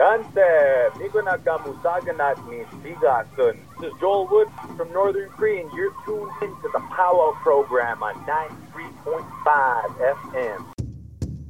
Kante, Miguna Kamusaganat ni Sigasun. This is Joel Wood from Northern Cree, and you're tuned into the Powwow program on 93.5 FM.